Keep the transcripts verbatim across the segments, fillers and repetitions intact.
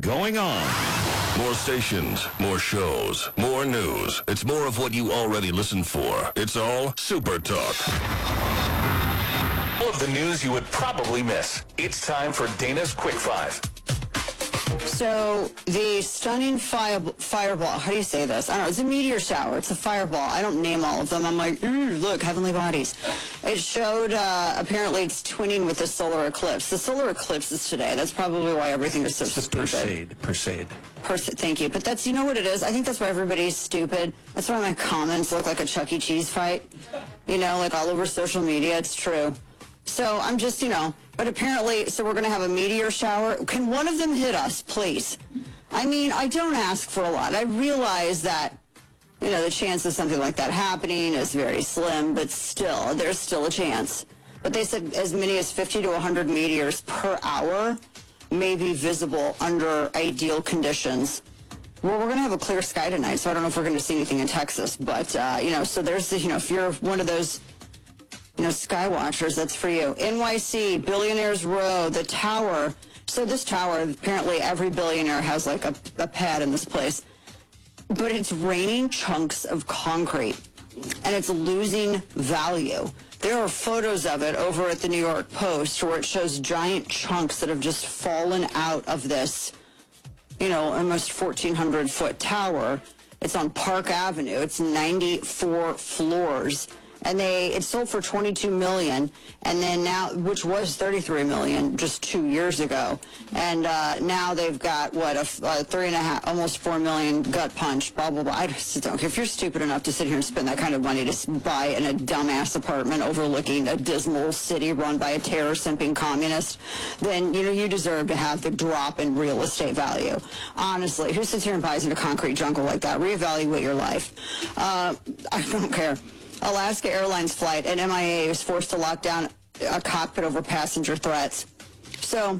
going on. More stations, more shows, more news. It's more of what you already listened for. It's all Super Talk. All of the news you would probably miss. It's time for Dana's Quick Five. So the stunning fire, fireball, how do you say this? I don't know, it's a meteor shower. It's a fireball. I don't name all of them. I'm like, look, heavenly bodies. It showed, uh, apparently it's twinning with the solar eclipse. The solar eclipse is today. That's probably why everything is so it's stupid. Perseid. Perseid. Perse- thank you. But that's, you know what it is? I think that's why everybody's stupid. That's why my comments look like a Chuck E. Cheese fight. You know, like all over social media. It's true. So I'm just, you know, but apparently, so we're going to have a meteor shower. Can one of them hit us, please? I mean, I don't ask for a lot. I realize that, you know, the chance of something like that happening is very slim, but still, there's still a chance. But they said as many as fifty to one hundred meteors per hour may be visible under ideal conditions. Well, we're going to have a clear sky tonight, so I don't know if we're going to see anything in Texas. But, uh, you know, so there's, the, you know, if you're one of those... You know, sky watchers, that's for you. N Y C, Billionaires Row, the tower. So this tower, apparently every billionaire has like a, a pad in this place. But it's raining chunks of concrete. And it's losing value. There are photos of it over at the New York Post where it shows giant chunks that have just fallen out of this, you know, almost fourteen hundred foot tower. It's on Park Avenue. It's ninety-four floors. And they, it sold for twenty-two million dollars, and then now, which was thirty-three million dollars just two years ago. And uh, now they've got, what, a, a three and a half, almost four million dollars gut punch, blah, blah, blah. I just don't care. If you're stupid enough to sit here and spend that kind of money to buy in a dumbass apartment overlooking a dismal city run by a terror-simping communist, then, you know, you deserve to have the drop in real estate value. Honestly, who sits here and buys into concrete jungle like that? Reevaluate your life. Uh, I don't care. Alaska Airlines flight, and M I A was forced to lock down a cockpit over passenger threats. So,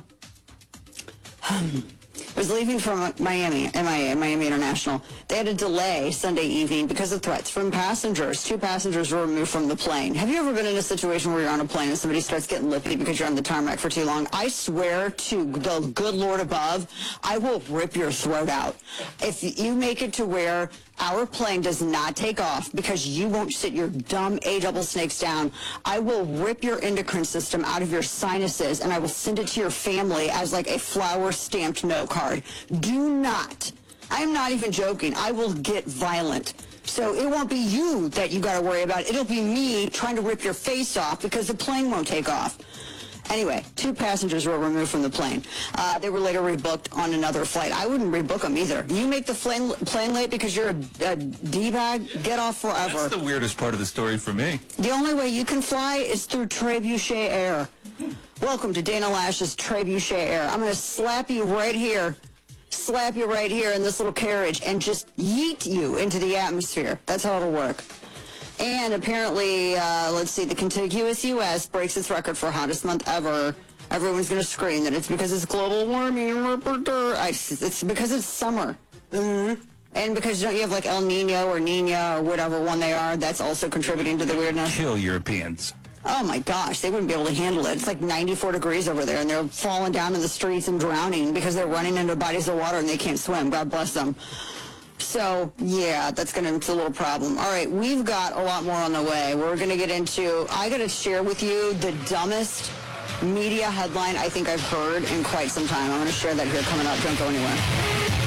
um, I was leaving from Miami, M I A, Miami International. They had a delay Sunday evening because of threats from passengers. Two passengers were removed from the plane. Have you ever been in a situation where you're on a plane and somebody starts getting lippy because you're on the tarmac for too long? I swear to the good Lord above, I will rip your throat out. If you make it to where our plane does not take off because you won't sit your dumb A-double snakes down, I will rip your endocrine system out of your sinuses and I will send it to your family as like a flower-stamped note card. Do not. I am not even joking. I will get violent. So it won't be you that you got to worry about. It'll be me trying to rip your face off because the plane won't take off. Anyway, two passengers were removed from the plane. Uh, they were later rebooked on another flight. I wouldn't rebook them either. You make the plane, plane late because you're a, a D-bag, get off forever. That's the weirdest part of the story for me. The only way you can fly is through Trebuchet Air. Welcome to Dana Lash's Trebuchet Air. I'm going to slap you right here, slap you right here in this little carriage and just yeet you into the atmosphere. That's how it'll work. And apparently, uh, let's see, the contiguous U S breaks its record for hottest month ever. Everyone's going to scream that it's because it's global warming. It's because it's summer. Mm-hmm. And because don't you have like El Nino or Nina or whatever one they are, that's also contributing to the weirdness. Kill Europeans. Oh my gosh, they wouldn't be able to handle it. It's like ninety-four degrees over there, and they're falling down in the streets and drowning because they're running into bodies of water and they can't swim. God bless them. So, yeah, that's going to be a little problem. All right, we've got a lot more on the way. We're going to get into, I got to share with you the dumbest media headline I think I've heard in quite some time. I'm going to share that here coming up. Don't go anywhere.